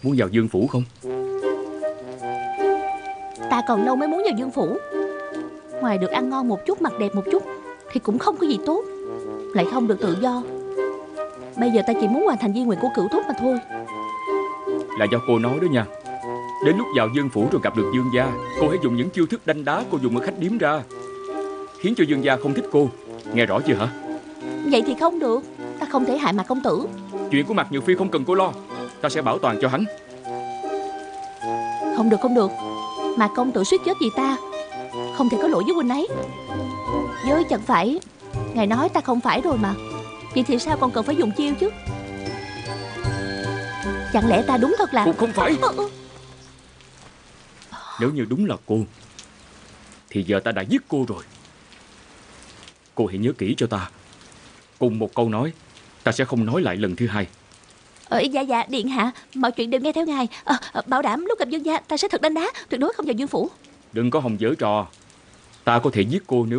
muốn vào Dương phủ không? Ta còn lâu mới muốn vào Dương phủ. Ngoài được ăn ngon một chút, mặt đẹp một chút thì cũng không có gì tốt, lại không được tự do. Bây giờ ta chỉ muốn hoàn thành di nguyện của Cửu Thúc mà thôi. Là do cô nói đó nha. Đến lúc vào Dương phủ rồi gặp được Dương gia, cô hãy dùng những chiêu thức đanh đá cô dùng ở khách điếm ra, khiến cho Dương gia không thích cô. Nghe rõ chưa hả? Vậy thì không được. Ta không thể hại Mạc công tử. Chuyện của Mạc Nhược Phi không cần cô lo, ta sẽ bảo toàn cho hắn. Không được, không được. Mạc công tử suýt chết vì ta, không thể có lỗi với huynh ấy. Với chẳng phải ngài nói ta không phải rồi mà. Vậy thì sao còn cần phải dùng chiêu chứ? Chẳng lẽ ta đúng thật là... Cô không phải. Nếu như đúng là cô thì giờ ta đã giết cô rồi. Cô hãy nhớ kỹ cho ta. Cùng một câu nói, ta sẽ không nói lại lần thứ hai. Dạ dạ điện hạ, mọi chuyện đều nghe theo ngài. Bảo đảm lúc gặp Dương gia ta sẽ thật đanh đá, tuyệt đối không vào Dương phủ. Đừng có hòng giở trò. Ta có thể giết cô nếu